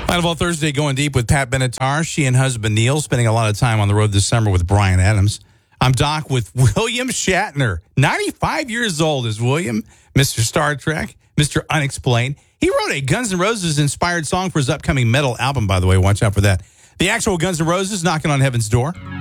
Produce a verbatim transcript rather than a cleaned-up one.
Final Ball Thursday going deep with Pat Benatar. She and husband Neil spending a lot of time on the road this summer with Bryan Adams. I'm Doc with William Shatner. ninety-five years old is William, Mister Star Trek, Mister Unexplained. He wrote a Guns N' Roses inspired song for his upcoming metal album, by the way. Watch out for that. The actual Guns N' Roses knocking on heaven's door.